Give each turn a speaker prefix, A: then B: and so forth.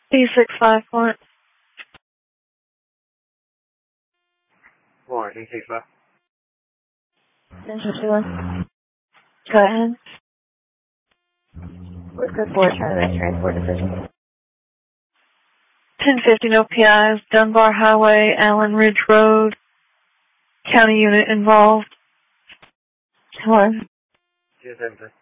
A: D65 Florence.
B: Florence, D65.
A: Central Sheila. Go ahead. What's the for transport decision? 1050, no PIs, Dunbar Highway, Allen Ridge Road, county unit involved. Hello.
B: Yes,